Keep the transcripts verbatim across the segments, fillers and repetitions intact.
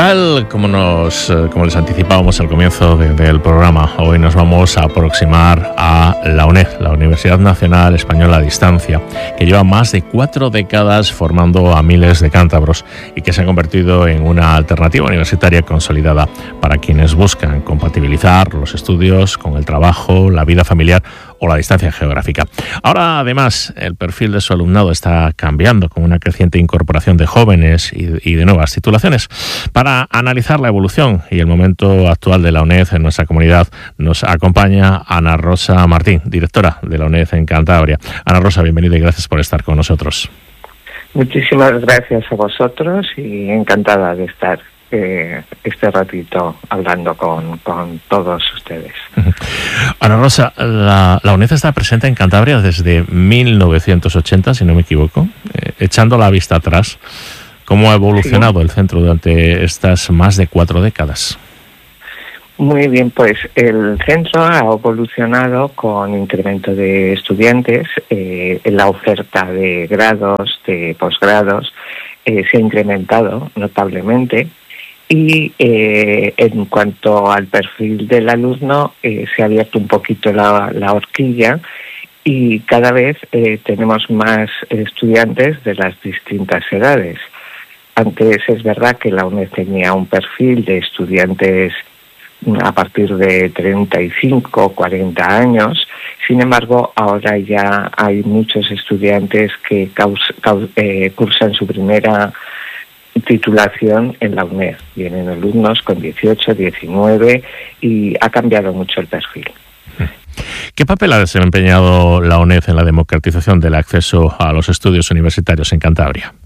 Tal como nos, como les anticipábamos al comienzo de, del programa, hoy nos vamos a aproximar a la UNED, la Universidad Nacional Española a Distancia, que lleva más de cuatro décadas formando a miles de cántabros y que se ha convertido en una alternativa universitaria consolidada para quienes buscan compatibilizar los estudios con el trabajo, la vida familiar o la distancia geográfica. Ahora, además, el perfil de su alumnado está cambiando con una creciente incorporación de jóvenes y, y de nuevas titulaciones. Para analizar la evolución y el momento actual de la UNED en nuestra comunidad, nos acompaña Ana Rosa Martín, directora de la UNED en Cantabria. Ana Rosa, bienvenida y gracias por estar con nosotros. Muchísimas gracias a vosotros y encantada de estar eh, este ratito hablando con, con todos ustedes. Ana Rosa, la, la UNED está presente en Cantabria desde mil novecientos ochenta, si no me equivoco. Eh, echando la vista atrás, ¿cómo ha evolucionado sí. el centro durante estas más de cuatro décadas? Muy bien, pues el centro ha evolucionado con incremento de estudiantes, eh, en la oferta de grados, de posgrados, eh, se ha incrementado notablemente y eh, en cuanto al perfil del alumno eh, se ha abierto un poquito la, la horquilla y cada vez eh, tenemos más estudiantes de las distintas edades. Antes es verdad que la UNED tenía un perfil de estudiantes a partir de treinta y cinco, cuarenta años. Sin embargo, ahora ya hay muchos estudiantes que caus- caus- eh, cursan su primera titulación en la UNED. Vienen alumnos con dieciocho, diecinueve y ha cambiado mucho el perfil. ¿Qué papel ha desempeñado la UNED en la democratización del acceso a los estudios universitarios en Cantabria?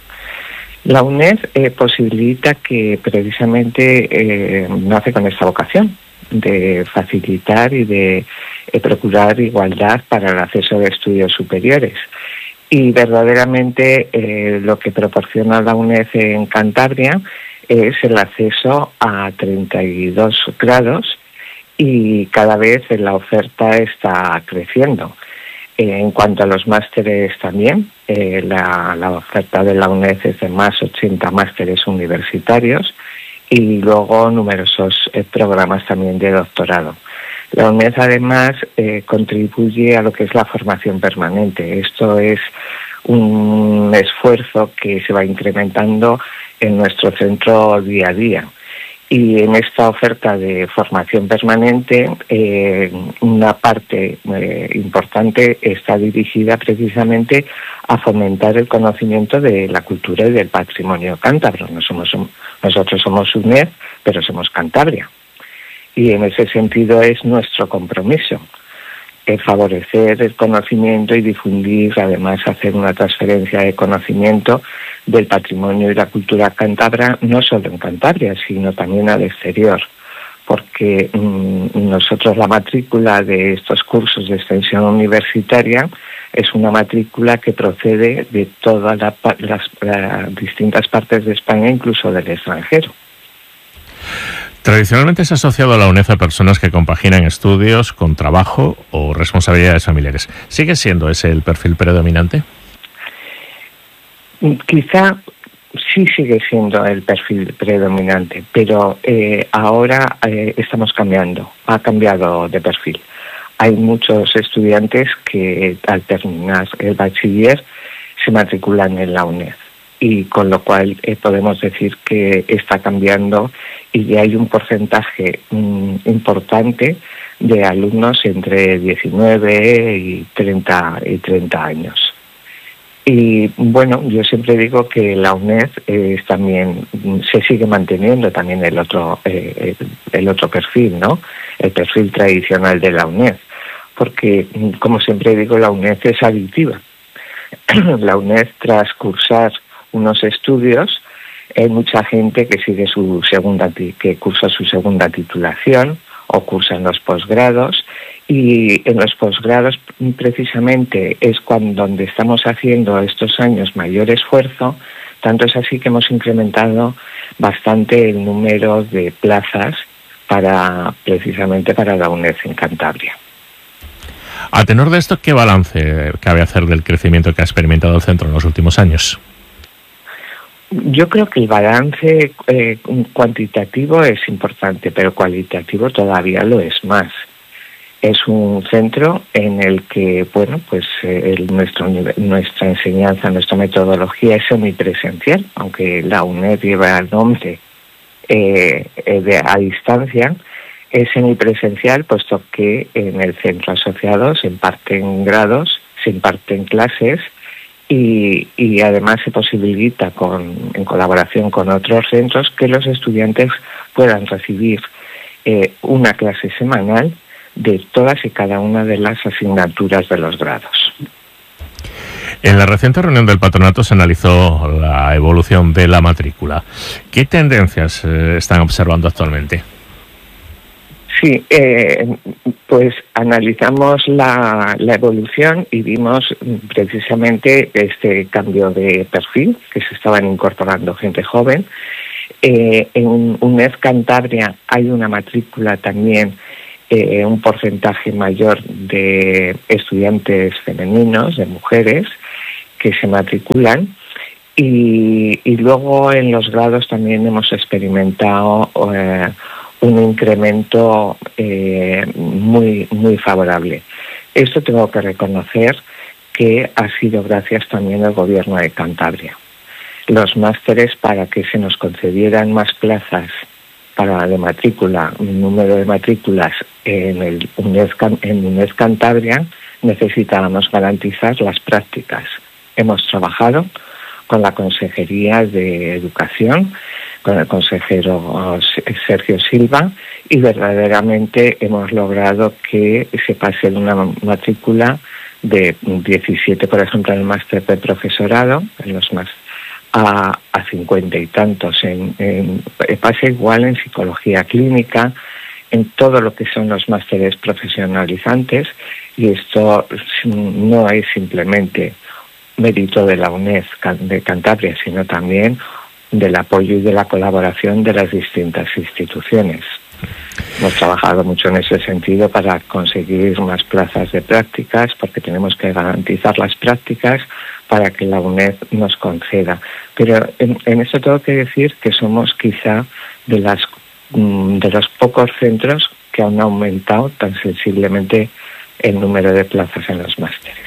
La UNED eh, posibilita que precisamente eh, nace con esta vocación de facilitar y de eh, procurar igualdad para el acceso de estudios superiores. Y verdaderamente eh, lo que proporciona la UNED en Cantabria es el acceso a treinta y dos grados y cada vez la oferta está creciendo. En cuanto a los másteres también, eh, la, la oferta de la UNED es de más ochenta másteres universitarios y luego numerosos eh, programas también de doctorado. La UNED además eh, contribuye a lo que es la formación permanente. Esto es un esfuerzo que se va incrementando en nuestro centro día a día. Y en esta oferta de formación permanente, eh, una parte eh, importante está dirigida precisamente a fomentar el conocimiento de la cultura y del patrimonio cántabro. No somos, nosotros somos UNED, pero somos Cantabria. Y en ese sentido es nuestro compromiso, eh, favorecer el conocimiento y difundir, además hacer una transferencia de conocimiento del patrimonio y la cultura cántabra, no solo en Cantabria, sino también al exterior, porque mmm, nosotros la matrícula de estos cursos de extensión universitaria es una matrícula que procede de todas la, las, las distintas partes de España, incluso del extranjero. Tradicionalmente se ha asociado a la UNED a personas que compaginan estudios con trabajo o responsabilidades familiares. ¿Sigue siendo ese el perfil predominante? Quizá sí sigue siendo el perfil predominante, pero eh, ahora eh, estamos cambiando, ha cambiado de perfil. Hay muchos estudiantes que al terminar el bachiller se matriculan en la UNED y con lo cual eh, podemos decir que está cambiando y ya hay un porcentaje mm, importante de alumnos entre diecinueve y treinta años. Y bueno, yo siempre digo que la UNED eh, también se sigue manteniendo también el otro eh, el, el otro perfil, ¿no? El perfil tradicional de la UNED, porque como siempre digo, la UNED es aditiva. La UNED, tras cursar unos estudios, hay mucha gente que sigue su segunda que cursa su segunda titulación o cursan los posgrados, y en los posgrados precisamente es cuando donde estamos haciendo estos años mayor esfuerzo. Tanto es así que hemos incrementado bastante el número de plazas para precisamente para la UNED en Cantabria. A tenor de esto, ¿qué balance cabe hacer del crecimiento que ha experimentado el centro en los últimos años? Yo creo que el balance eh, cuantitativo es importante, pero cualitativo todavía lo es más. Es un centro en el que, bueno, pues eh, el, nuestro, nuestra enseñanza, nuestra metodología es semipresencial, aunque la UNED lleva el nombre eh, de, a distancia, es semipresencial, puesto que en el centro asociado se imparten grados, se imparten clases y, y además se posibilita, con, en colaboración con otros centros, que los estudiantes puedan recibir eh, una clase semanal de todas y cada una de las asignaturas de los grados. En la reciente reunión del patronato se analizó la evolución de la matrícula. ¿Qué tendencias eh, están observando actualmente? Sí, eh, pues analizamos la, la evolución y vimos precisamente este cambio de perfil, que se estaban incorporando gente joven. Eh, en UNED Cantabria hay una matrícula también, eh, un porcentaje mayor de estudiantes femeninos, de mujeres, que se matriculan. Y, y luego en los grados también hemos experimentado eh, un incremento eh, muy, muy favorable. Esto tengo que reconocer que ha sido gracias también al Gobierno de Cantabria. Los másteres, para que se nos concedieran más plazas para de matrícula, un número de matrículas en el UNED, en UNED Cantabria, necesitábamos garantizar las prácticas. Hemos trabajado con la Consejería de Educación, con el consejero Sergio Silva, y verdaderamente hemos logrado que se pase de una matrícula de diecisiete, por ejemplo, en el máster de profesorado, en los más a, a cincuenta y tantos. En, en, pasa igual en psicología clínica, en todo lo que son los másteres profesionalizantes, y esto no es simplemente mérito de la UNED de Cantabria, sino también del apoyo y de la colaboración de las distintas instituciones. Hemos trabajado mucho en ese sentido para conseguir más plazas de prácticas, porque tenemos que garantizar las prácticas para que la UNED nos conceda. Pero en, en eso tengo que decir que somos quizá de las de los pocos centros que han aumentado tan sensiblemente el número de plazas en los másteres.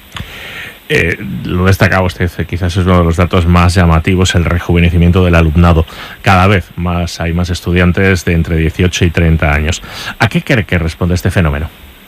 Eh, lo destacaba usted, quizás es uno de los datos más llamativos, el rejuvenecimiento del alumnado. Cada vez más hay más estudiantes de entre dieciocho y treinta años. ¿A qué cree que responde este fenómeno?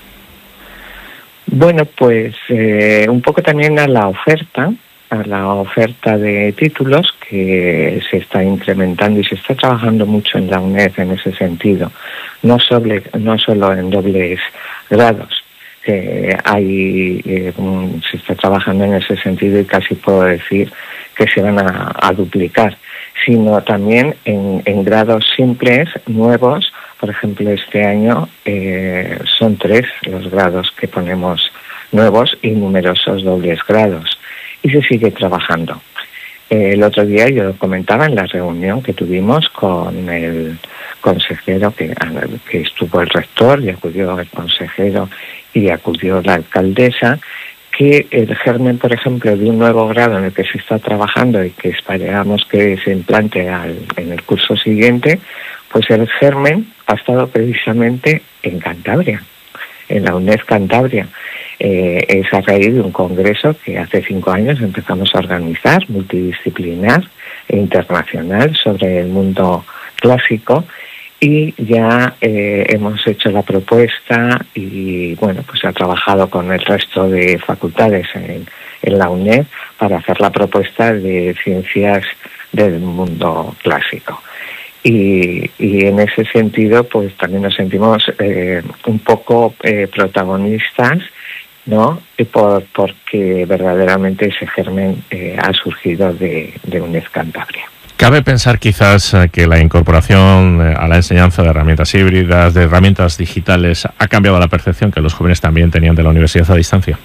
Bueno, pues eh, un poco también a la oferta, a la oferta de títulos, que se está incrementando y se está trabajando mucho en la UNED en ese sentido, no solo, no solo en dobles grados. Eh, hay, eh, un, se está trabajando en ese sentido y casi puedo decir que se van a, a duplicar, sino también en, en grados simples, nuevos. Por ejemplo, este año eh, son tres los grados que ponemos nuevos y numerosos dobles grados, y se sigue trabajando. Eh, el otro día yo lo comentaba en la reunión que tuvimos con el consejero, que, que estuvo el rector y acudió el consejero y acudió la alcaldesa, que el germen, por ejemplo, de un nuevo grado en el que se está trabajando y que esperamos que se implante al, en el curso siguiente, pues el germen ha estado precisamente en Cantabria, en la UNED Cantabria. Eh, es a raíz de un congreso que hace cinco años empezamos a organizar, multidisciplinar e internacional, sobre el mundo clásico. Y ya eh, hemos hecho la propuesta y, bueno, pues se ha trabajado con el resto de facultades en, en la UNED para hacer la propuesta de ciencias del mundo clásico. Y, y en ese sentido, pues también nos sentimos eh, un poco eh, protagonistas, ¿no? Y por, porque verdaderamente ese germen eh, ha surgido de, de UNED Cantabria. Cabe pensar quizás que la incorporación a la enseñanza de herramientas híbridas, de herramientas digitales, ha cambiado la percepción que los jóvenes también tenían de la universidad a distancia.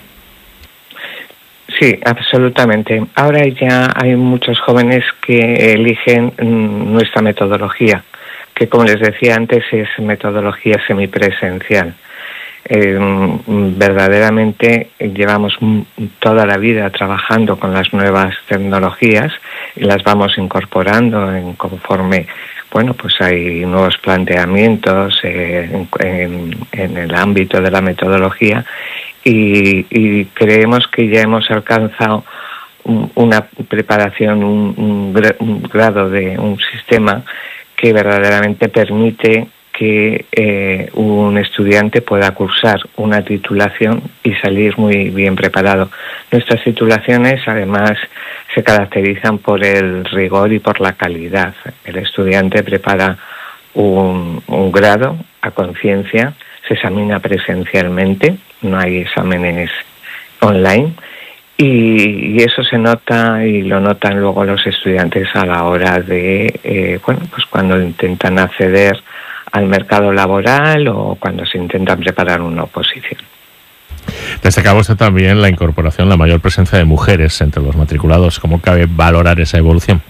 Sí, absolutamente. Ahora ya hay muchos jóvenes que eligen nuestra metodología, que como les decía antes es metodología semipresencial. Eh, verdaderamente llevamos toda la vida trabajando con las nuevas tecnologías y las vamos incorporando en conforme, bueno, pues hay nuevos planteamientos eh, en, en, en el ámbito de la metodología y, y creemos que ya hemos alcanzado un, una preparación, un, un, un grado de un sistema que verdaderamente permite que eh, un estudiante pueda cursar una titulación y salir muy bien preparado. Nuestras titulaciones, además, se caracterizan por el rigor y por la calidad. El estudiante prepara un, un grado a conciencia, se examina presencialmente, no hay exámenes online, y, y eso se nota y lo notan luego los estudiantes a la hora de, eh, bueno, pues cuando intentan acceder al mercado laboral o cuando se intentan preparar una oposición. Destacaba usted también la incorporación, la mayor presencia de mujeres entre los matriculados. ¿Cómo cabe valorar esa evolución?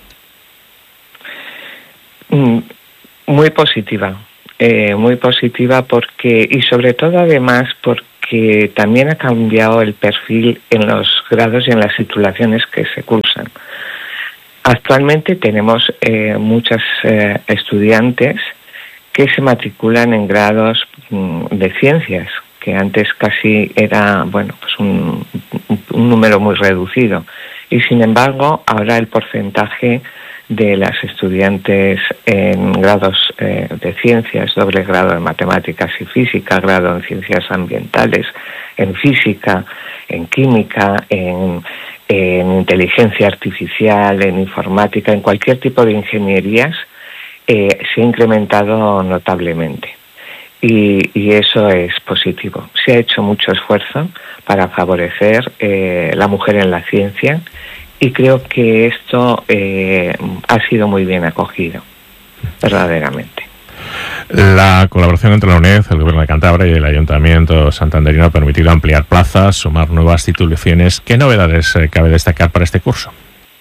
Muy positiva, eh, muy positiva porque, y sobre todo además porque también ha cambiado el perfil en los grados y en las titulaciones que se cursan. Actualmente tenemos eh, muchas eh, estudiantes que se matriculan en grados de ciencias, que antes casi era, bueno, pues un, un número muy reducido. Y sin embargo, ahora el porcentaje de las estudiantes en grados eh, de ciencias, doble grado en matemáticas y física, grado en ciencias ambientales, en física, en química, en, en inteligencia artificial, en informática, en cualquier tipo de ingenierías, Eh, se ha incrementado notablemente y, y eso es positivo. Se ha hecho mucho esfuerzo para favorecer eh, la mujer en la ciencia y creo que esto eh, ha sido muy bien acogido, verdaderamente. La colaboración entre la UNED, el Gobierno de Cantabria y el Ayuntamiento santanderino ha permitido ampliar plazas, sumar nuevas titulaciones. ¿Qué novedades eh, cabe destacar para este curso?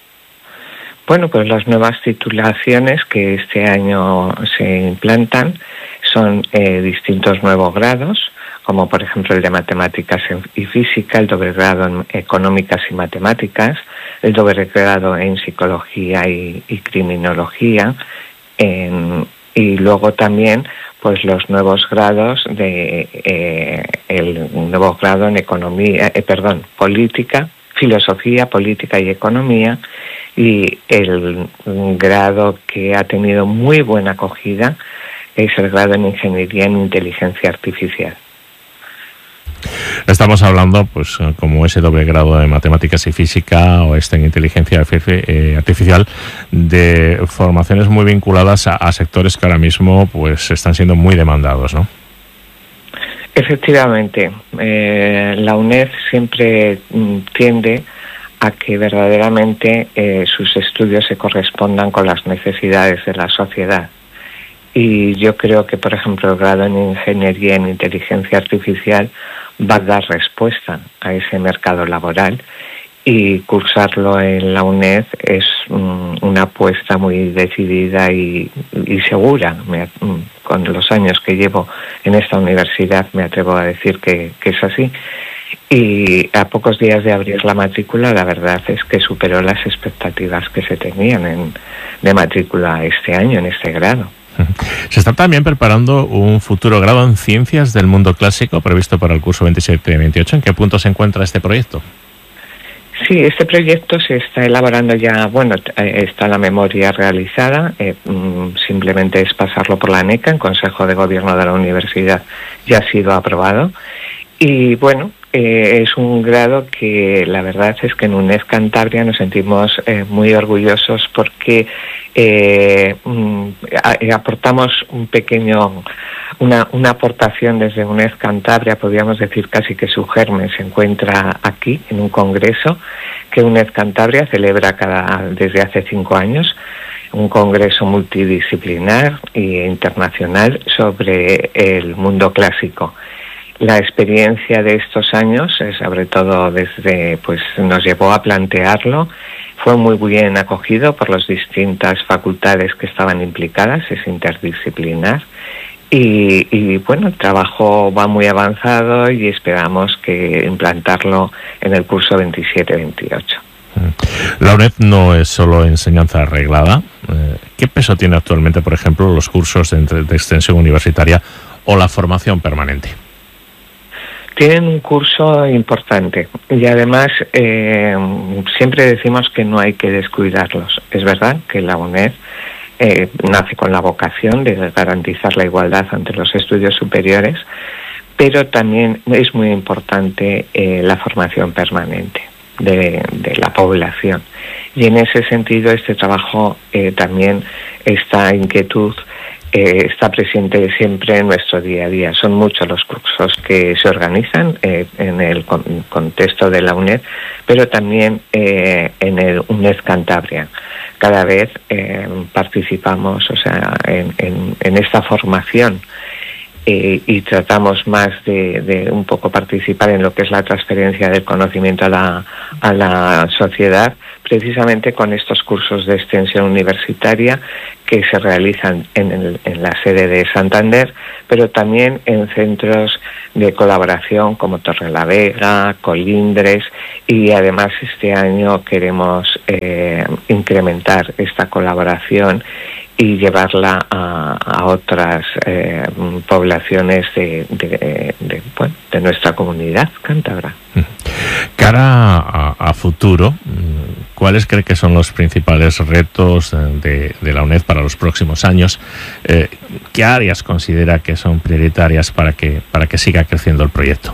Bueno, pues las nuevas titulaciones que este año se implantan son eh, distintos nuevos grados, como por ejemplo el de Matemáticas y Física, el doble grado en Económicas y Matemáticas, el doble grado en Psicología y, y Criminología, en, y luego también pues los nuevos grados de eh, el nuevo grado en Economía, eh, perdón, Política, Filosofía, Política y Economía, y el grado que ha tenido muy buena acogida es el grado en Ingeniería en Inteligencia Artificial. Estamos hablando, pues, como ese doble grado de Matemáticas y Física o este en Inteligencia Artificial, de formaciones muy vinculadas a, a sectores que ahora mismo pues están siendo muy demandados, ¿no? Efectivamente, eh, la UNED siempre mm, tiende a que verdaderamente eh, sus estudios se correspondan con las necesidades de la sociedad. Y yo creo que, por ejemplo, el grado en Ingeniería en Inteligencia Artificial va a dar respuesta a ese mercado laboral y cursarlo en la UNED es um, una apuesta muy decidida y, y segura. Me, con los años que llevo en esta universidad me atrevo a decir que, que es así. Y a pocos días de abrir la matrícula, la verdad es que superó las expectativas que se tenían en, de matrícula este año, en este grado. Se está también preparando un futuro grado en Ciencias del Mundo Clásico previsto para el curso veintisiete veintiocho. ¿En qué punto se encuentra este proyecto? Sí, este proyecto se está elaborando ya, bueno, está la memoria realizada, eh, simplemente es pasarlo por la ANECA, en Consejo de Gobierno de la Universidad ya ha sido aprobado. Y bueno, eh, es un grado que la verdad es que en UNED Cantabria nos sentimos eh, muy orgullosos porque eh, mm, a, aportamos un pequeño, una, una aportación desde UNED Cantabria, podríamos decir casi que su germen se encuentra aquí en un congreso que UNED Cantabria celebra cada desde hace cinco años. Un congreso multidisciplinar e internacional sobre el mundo clásico. La experiencia de estos años, sobre todo desde, pues nos llevó a plantearlo, fue muy bien acogido por las distintas facultades que estaban implicadas, es interdisciplinar, Y, y bueno, el trabajo va muy avanzado y esperamos que implantarlo en el curso veintisiete veintiocho. La UNED no es solo enseñanza reglada. ¿Qué peso tiene actualmente, por ejemplo, los cursos de, de extensión universitaria o la formación permanente? Tienen un curso importante y además eh, siempre decimos que no hay que descuidarlos. Es verdad que la UNED eh, nace con la vocación de garantizar la igualdad ante los estudios superiores, pero también es muy importante eh, la formación permanente de, de la población. Y en ese sentido este trabajo, eh, también esta inquietud eh, está presente siempre en nuestro día a día. Son muchos los cursos que se organizan eh, en el con, contexto de la UNED, pero también eh, en el UNED Cantabria. Cada vez eh, participamos, o sea, en, en, en esta formación. Eh, y tratamos más de, de un poco participar en lo que es la transferencia del conocimiento a la, a la sociedad, precisamente con estos cursos de extensión universitaria que se realizan en, el, en la sede de Santander, pero también en centros de colaboración como Torrelavega, Colindres, y además este año queremos eh, incrementar esta colaboración y llevarla a, a otras eh, poblaciones de, de, de, bueno, de nuestra comunidad cántabra. Cara a, a futuro, ¿cuáles cree que son los principales retos de, de la UNED para los próximos años? Eh, ¿Qué áreas considera que son prioritarias para que, para que siga creciendo el proyecto?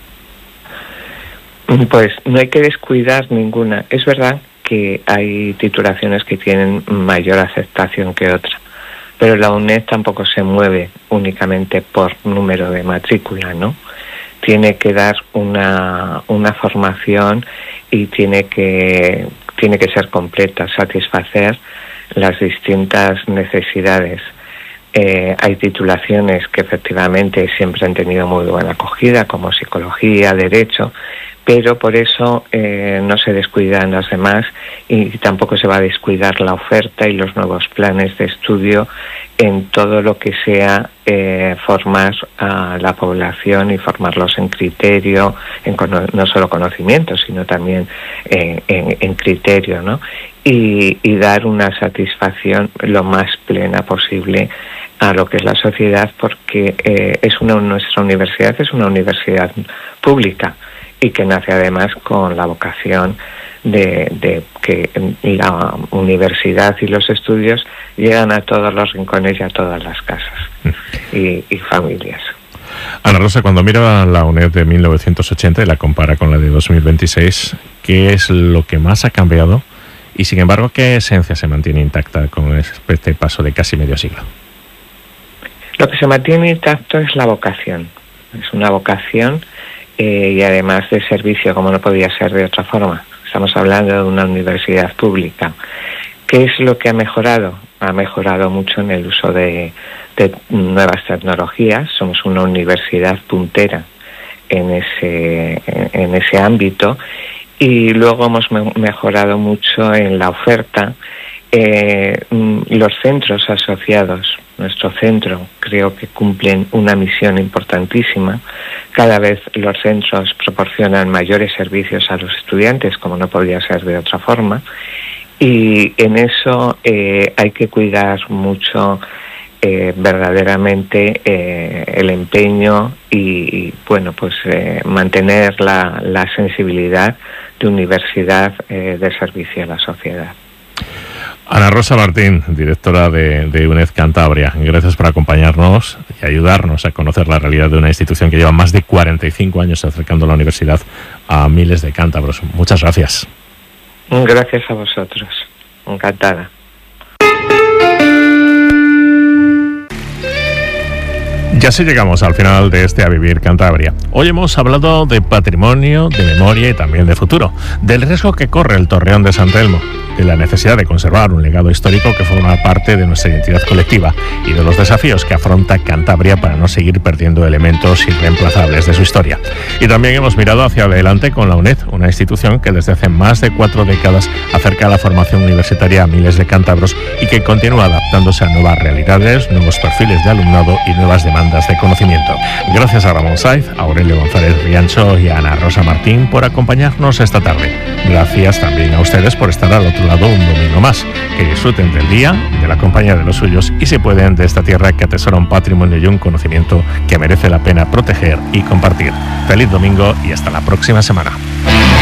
Pues no hay que descuidar ninguna. Es verdad que hay titulaciones que tienen mayor aceptación que otras, pero la UNED tampoco se mueve únicamente por número de matrícula, ¿no? Tiene que dar una, una formación y tiene que, tiene que ser completa, satisfacer las distintas necesidades. Eh, hay titulaciones que efectivamente siempre han tenido muy buena acogida, como psicología, derecho, pero por eso eh, no se descuidan las demás y tampoco se va a descuidar la oferta y los nuevos planes de estudio en todo lo que sea eh, formar a la población y formarlos en criterio, en cono- no solo conocimiento, sino también eh, en, en criterio, ¿no? Y, y dar una satisfacción lo más plena posible a lo que es la sociedad, porque eh, es una nuestra universidad es una universidad pública y que nace además con la vocación de, de que la universidad y los estudios llegan a todos los rincones y a todas las casas y, y familias. Ana Rosa, cuando mira la UNED de mil novecientos ochenta y la compara con la de dos mil veintiséis, ¿qué es lo que más ha cambiado? Y sin embargo, ¿qué esencia se mantiene intacta con este paso de casi medio siglo? Lo que se mantiene intacto es la vocación. Es una vocación eh, y además de servicio, como no podía ser de otra forma. Estamos hablando de una universidad pública. ¿Qué es lo que ha mejorado? Ha mejorado mucho en el uso de, de nuevas tecnologías. Somos una universidad puntera en ese, en, en ese ámbito. Y luego hemos me- mejorado mucho en la oferta. Eh, los centros asociados, nuestro centro, creo que cumplen una misión importantísima. Cada vez los centros proporcionan mayores servicios a los estudiantes, como no podía ser de otra forma, y en eso eh, hay que cuidar mucho eh, verdaderamente eh, el empeño y, y bueno, pues eh, mantener la, la sensibilidad de universidad eh, de servicio a la sociedad. Ana Rosa Martín, directora de, de UNED Cantabria, gracias por acompañarnos y ayudarnos a conocer la realidad de una institución que lleva más de cuarenta y cinco años acercando la universidad a miles de cántabros. Muchas gracias. Gracias a vosotros. Encantada. Y así llegamos al final de este A Vivir Cantabria. Hoy hemos hablado de patrimonio, de memoria y también de futuro, del riesgo que corre el Torreón de San Telmo, de la necesidad de conservar un legado histórico que forma parte de nuestra identidad colectiva y de los desafíos que afronta Cantabria para no seguir perdiendo elementos irreemplazables de su historia. Y también hemos mirado hacia adelante con la UNED, una institución que desde hace más de cuatro décadas acerca la formación universitaria a miles de cántabros y que continúa adaptándose a nuevas realidades, nuevos perfiles de alumnado y nuevas demandas de conocimiento. Gracias a Ramón Saiz, a Aurelio González Riancho y a Ana Rosa Martín por acompañarnos esta tarde. Gracias también a ustedes por estar al otro lado un domingo más. Que disfruten del día, de la compañía de los suyos y, si pueden, de esta tierra que atesora un patrimonio y un conocimiento que merece la pena proteger y compartir. Feliz domingo y hasta la próxima semana.